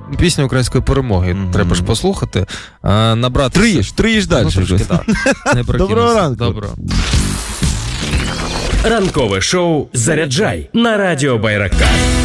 пісня української перемоги. Треба ж послухати. Набрати... Триєш далі. Доброго ранку. Доброго. Ранкове шоу «Заряджай» на радіо Байрактар.